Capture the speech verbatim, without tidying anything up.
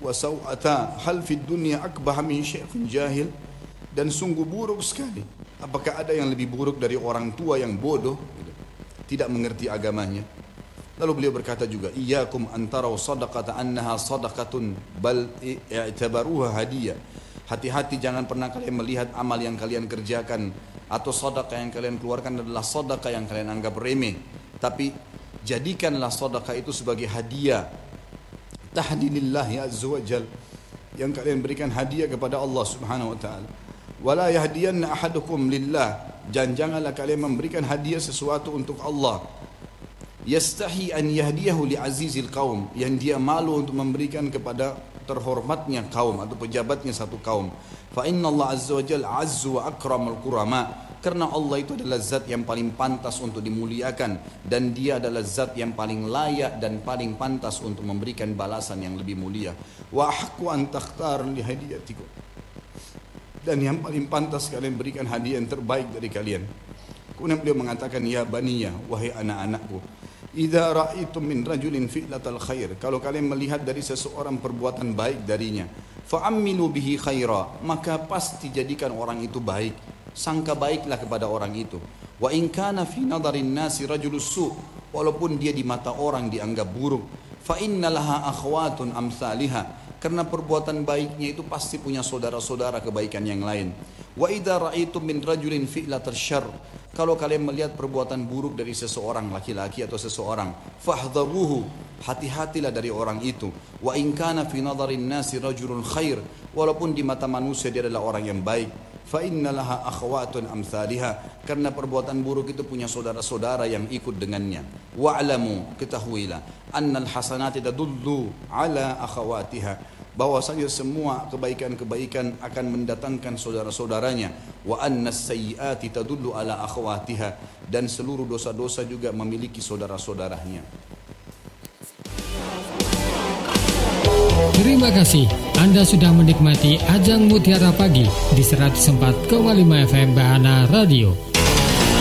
wa sawata hal fid dunya akbah min syaikhin jahil, dan sungguh buruk sekali. Apakah ada yang lebih buruk dari orang tua yang bodoh, tidak mengerti agamanya? Lalu beliau berkata juga, iyyakum antaraw sadaqata annaha sadaqatun bal i'tabaruha hadiyah. Hati-hati, jangan pernah kalian melihat amal yang kalian kerjakan atau sedekah yang kalian keluarkan adalah sedekah yang kalian anggap remeh, tapi jadikanlah sedekah itu sebagai hadiah, tahdilillahi azza wajal, yang kalian berikan hadiah kepada Allah Subhanahu wa taala. Wala yahdiyanna ahadukum lillah, dan janganlah kalian memberikan hadiah sesuatu untuk Allah. Yastahi an yahdiyahu li azizil qaum, yang dia malu untuk memberikan kepada terhormatnya kaum atau pejabatnya satu kaum. Fa inna Allah azza wa jalla azzu wa akramul kurama, karena Allah itu adalah zat yang paling pantas untuk dimuliakan, dan dia adalah zat yang paling layak dan paling pantas untuk memberikan balasan yang lebih mulia. Wa ahqqu an takhtar li hadiyatikum, dan yang paling pantas kalian berikan hadiah yang terbaik dari kalian. Kemudian beliau mengatakan, ya baniya, wahai anak-anakku, idza ra'aitum min rajulin fi'latal khair, kalau kalian melihat dari seseorang perbuatan baik darinya, fa'ammilu bihi khaira, maka pasti jadikan orang itu baik, sangka baiklah kepada orang itu. Wa in kana fi nadarin nasi rajulus su', walaupun dia di mata orang dianggap buruk, fa innalaha akhwatun amsalihah, karena perbuatan baiknya itu pasti punya saudara-saudara kebaikan yang lain. Wa idza ra'aitum min rajulin fi'latal syarr, kalau kalian melihat perbuatan buruk dari seseorang laki-laki atau seseorang, fahdharuhu, hati-hatilah dari orang itu. Wa in kana fi nadharin nasi rajulun khair, walaupun di mata manusia dia adalah orang yang baik, fa innalaha akhwatun amsalihah, karena perbuatan buruk itu punya saudara-saudara yang ikut dengannya. Wa'lamu, ketahuilah, annal hasanati tadullu ala akhawatiha, bahwasanya semua kebaikan-kebaikan akan mendatangkan saudara-saudaranya. Wa annas sayyiati tadullu ala akhawatiha, dan seluruh dosa-dosa juga memiliki saudara-saudaranya. Terima kasih Anda sudah menikmati Ajang Mutiara Pagi di seratus empat koma lima F M Bahana Radio.